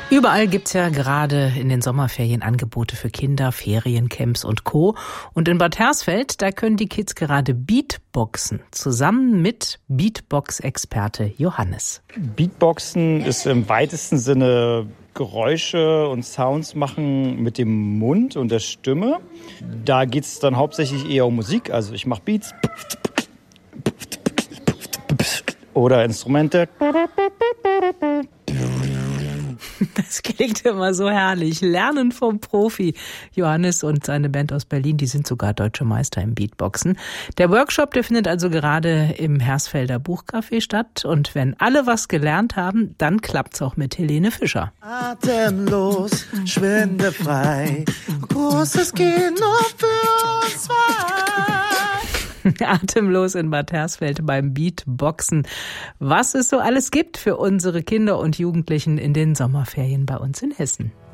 Überall gibt's ja gerade in den Sommerferien Angebote für Kinder, Feriencamps und Co. Und in Bad Hersfeld, da können die Kids gerade Beatboxen, zusammen mit Beatbox-Experte Johannes. Beatboxen ist im weitesten Sinne Geräusche und Sounds machen mit dem Mund und der Stimme. Da geht's dann hauptsächlich eher um Musik, also ich mache Beats oder Instrumente. Das klingt immer so herrlich. Lernen vom Profi. Johannes und seine Band aus Berlin, die sind sogar deutsche Meister im Beatboxen. Der Workshop, der findet also gerade im Hersfelder Buchcafé statt. Und wenn alle was gelernt haben, dann klappt's auch mit Helene Fischer. Atemlos, schwindefrei, großes Kino für uns zwei. Atemlos in Bad Hersfeld beim Beatboxen. Was es so alles gibt für unsere Kinder und Jugendlichen in den Sommerferien bei uns in Hessen.